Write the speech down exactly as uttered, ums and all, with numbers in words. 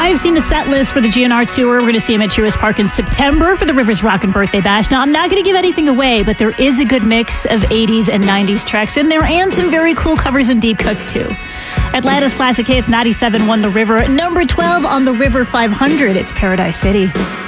I've seen the set list for the G N R Tour. We're going to see him at Truist Park in September for the Rivers Rockin' Birthday Bash. Now, I'm not going to give anything away, but there is a good mix of eighties and nineties tracks in there and some very cool covers and deep cuts, too. Atlanta's classic hits, ninety-seven won the River. Number twelve on the River five hundred, it's Paradise City.